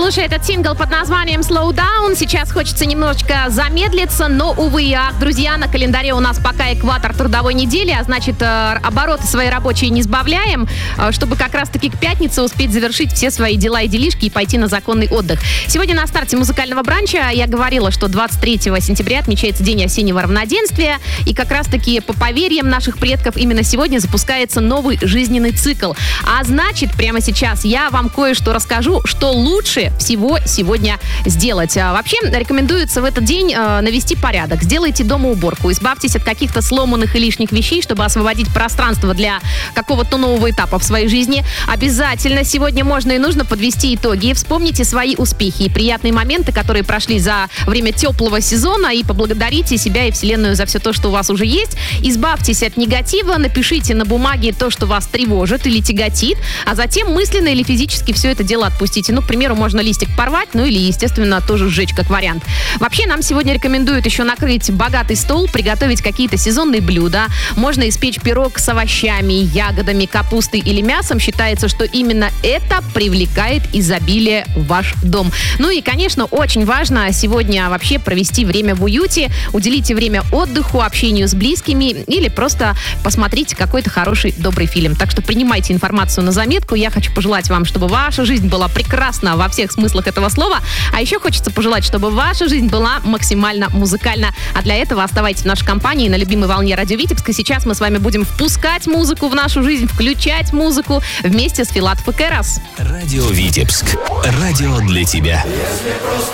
Слушай, этот сингл под названием Slow Down. Сейчас хочется немножечко замедлиться, но, увы и ах, друзья, на календаре у нас пока экватор трудовой недели, а значит, обороты свои рабочие не сбавляем, чтобы как раз-таки к пятнице успеть завершить все свои дела и делишки и пойти на законный отдых. Сегодня на старте музыкального бранча я говорила, что 23 сентября отмечается День осеннего равноденствия, и как раз-таки по поверьям наших предков именно сегодня запускается новый жизненный цикл. А значит, прямо сейчас я вам кое-что расскажу, что лучше всего сегодня сделать. Вообще, рекомендуется в этот день навести порядок. Сделайте дома уборку, избавьтесь от каких-то сломанных и лишних вещей, чтобы освободить пространство для какого-то нового этапа в своей жизни. Обязательно сегодня можно и нужно подвести итоги. Вспомните свои успехи и приятные моменты, которые прошли за время теплого сезона, и поблагодарите себя и Вселенную за все то, что у вас уже есть. Избавьтесь от негатива, напишите на бумаге то, что вас тревожит или тяготит, а затем мысленно или физически все это дело отпустите. Ну, к примеру, можно листик порвать, ну или, естественно, тоже сжечь как вариант. Вообще, нам сегодня рекомендуют еще накрыть богатый стол, приготовить какие-то сезонные блюда. Можно испечь пирог с овощами, ягодами, капустой или мясом. Считается, что именно это привлекает изобилие в ваш дом. Ну и, конечно, очень важно сегодня вообще провести время в уюте, уделите время отдыху, общению с близкими или просто посмотрите какой-то хороший, добрый фильм. Так что принимайте информацию на заметку. Я хочу пожелать вам, чтобы ваша жизнь была прекрасна во всех смыслах этого слова. А еще хочется пожелать, чтобы ваша жизнь была максимально музыкальна. А для этого оставайтесь в нашей компании на любимой волне Радио Витебска. Сейчас мы с вами будем впускать музыку в нашу жизнь, включать музыку вместе с Филатов и Кэрос. Радио Витебск. Радио для тебя.